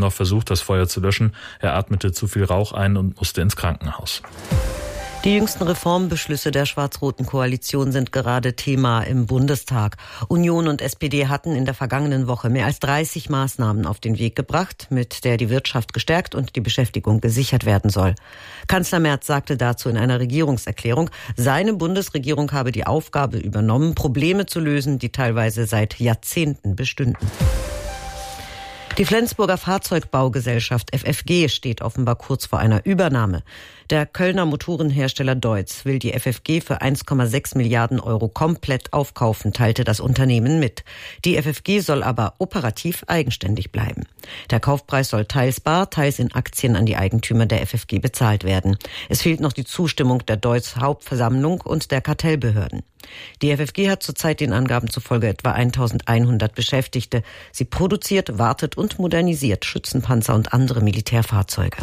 noch versucht, das Feuer zu löschen. Er atmete zu viel Rauch ein und musste ins Krankenhaus. Die jüngsten Reformbeschlüsse der schwarz-roten Koalition sind gerade Thema im Bundestag. Union und SPD hatten in der vergangenen Woche mehr als 30 Maßnahmen auf den Weg gebracht, mit der die Wirtschaft gestärkt und die Beschäftigung gesichert werden soll. Kanzler Merz sagte dazu in einer Regierungserklärung, seine Bundesregierung habe die Aufgabe übernommen, Probleme zu lösen, die teilweise seit Jahrzehnten bestünden. Die Flensburger Fahrzeugbaugesellschaft FFG steht offenbar kurz vor einer Übernahme. Der Kölner Motorenhersteller Deutz will die FFG für 1,6 Milliarden Euro komplett aufkaufen, teilte das Unternehmen mit. Die FFG soll aber operativ eigenständig bleiben. Der Kaufpreis soll teils bar, teils in Aktien an die Eigentümer der FFG bezahlt werden. Es fehlt noch die Zustimmung der Deutz Hauptversammlung und der Kartellbehörden. Die FFG hat zurzeit den Angaben zufolge etwa 1100 Beschäftigte. Sie produziert, wartet und modernisiert Schützenpanzer und andere Militärfahrzeuge.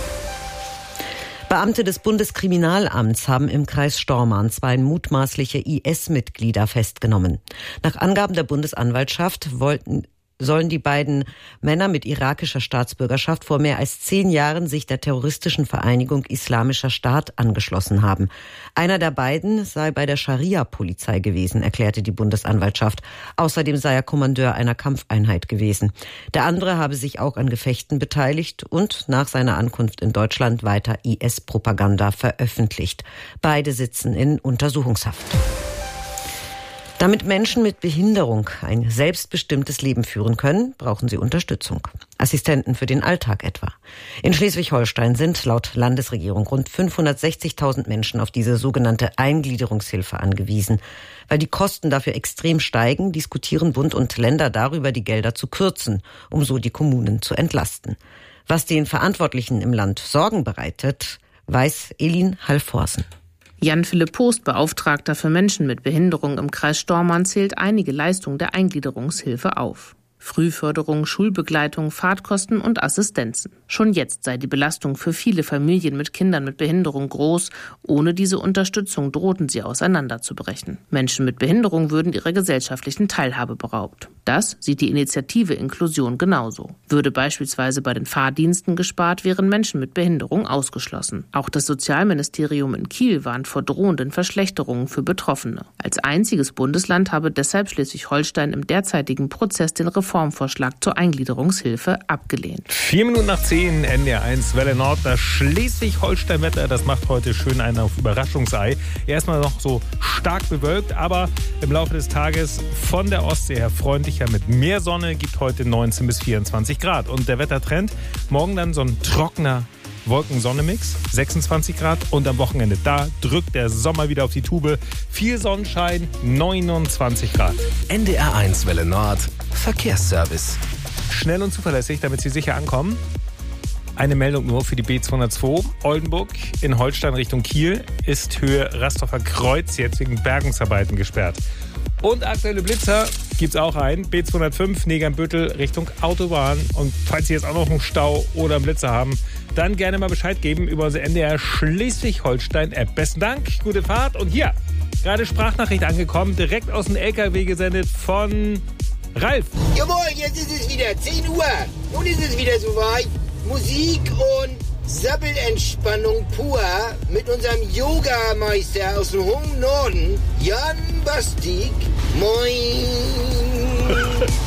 Beamte des Bundeskriminalamts haben im Kreis Stormarn 2 mutmaßliche IS-Mitglieder festgenommen. Nach Angaben der Bundesanwaltschaft sollen die beiden Männer mit irakischer Staatsbürgerschaft vor mehr als 10 Jahren sich der terroristischen Vereinigung Islamischer Staat angeschlossen haben. Einer der beiden sei bei der Scharia-Polizei gewesen, erklärte die Bundesanwaltschaft. Außerdem sei er Kommandeur einer Kampfeinheit gewesen. Der andere habe sich auch an Gefechten beteiligt und nach seiner Ankunft in Deutschland weiter IS-Propaganda veröffentlicht. Beide sitzen in Untersuchungshaft. Damit Menschen mit Behinderung ein selbstbestimmtes Leben führen können, brauchen sie Unterstützung. Assistenten für den Alltag etwa. In Schleswig-Holstein sind laut Landesregierung rund 560.000 Menschen auf diese sogenannte Eingliederungshilfe angewiesen. Weil die Kosten dafür extrem steigen, diskutieren Bund und Länder darüber, die Gelder zu kürzen, um so die Kommunen zu entlasten. Was den Verantwortlichen im Land Sorgen bereitet, weiß Elin Halvorsen. Jan-Philipp Post, Beauftragter für Menschen mit Behinderung im Kreis Stormarn, zählt einige Leistungen der Eingliederungshilfe auf. Frühförderung, Schulbegleitung, Fahrtkosten und Assistenzen. Schon jetzt sei die Belastung für viele Familien mit Kindern mit Behinderung groß. Ohne diese Unterstützung drohten sie auseinanderzubrechen. Menschen mit Behinderung würden ihrer gesellschaftlichen Teilhabe beraubt. Das sieht die Initiative Inklusion genauso. Würde beispielsweise bei den Fahrdiensten gespart, wären Menschen mit Behinderung ausgeschlossen. Auch das Sozialministerium in Kiel warnt vor drohenden Verschlechterungen für Betroffene. Als einziges Bundesland habe deshalb Schleswig-Holstein im derzeitigen Prozess den Reformvorschlag zur Eingliederungshilfe abgelehnt. 7:10, NDR1 Welle Nord. Das Schleswig-Holstein-Wetter, das macht heute schön einen auf Überraschungsei. Erstmal noch so stark bewölkt, aber im Laufe des Tages von der Ostsee her freundlicher mit mehr Sonne, gibt heute 19 bis 24 Grad. Und der Wettertrend, morgen dann so ein trockener Wolken-Sonne-Mix, 26 Grad. Und am Wochenende, da drückt der Sommer wieder auf die Tube. Viel Sonnenschein, 29 Grad. NDR1 Welle Nord, Verkehrsservice. Schnell und zuverlässig, damit Sie sicher ankommen. Eine Meldung nur für die B202. Oldenburg in Holstein Richtung Kiel ist Höhe Rasthofer Kreuz jetzt wegen Bergungsarbeiten gesperrt. Und aktuelle Blitzer gibt's auch einen. B205 Negernbüttel Richtung Autobahn. Und falls Sie jetzt auch noch einen Stau oder einen Blitzer haben, dann gerne mal Bescheid geben über unsere NDR Schleswig-Holstein-App. Besten Dank, gute Fahrt. Und hier, gerade Sprachnachricht angekommen, direkt aus dem LKW gesendet von Ralf. Jawohl, jetzt ist es wieder 10 Uhr. Nun ist es wieder soweit. Musik und Sabbelentspannung pur mit unserem Yogameister aus dem hohen Norden, Jan Bastik. Moin.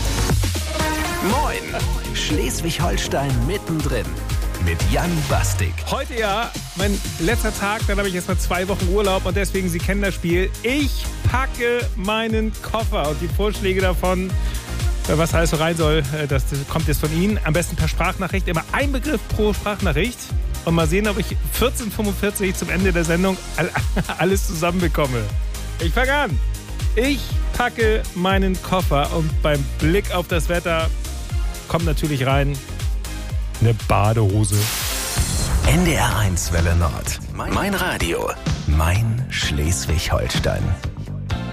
Moin. Schleswig-Holstein mittendrin mit Jan Bastik. Heute ja mein letzter Tag, dann habe ich erst mal 2 Wochen Urlaub und deswegen, Sie kennen das Spiel. Ich packe meinen Koffer und die Vorschläge davon, was alles so rein soll, das kommt jetzt von Ihnen. Am besten per Sprachnachricht, immer ein Begriff pro Sprachnachricht. Und mal sehen, ob ich 14:45 zum Ende der Sendung alles zusammenbekomme. Ich fange an. Ich packe meinen Koffer und beim Blick auf das Wetter kommt natürlich rein eine Badehose. NDR1 Welle Nord. Mein Radio. Mein Schleswig-Holstein.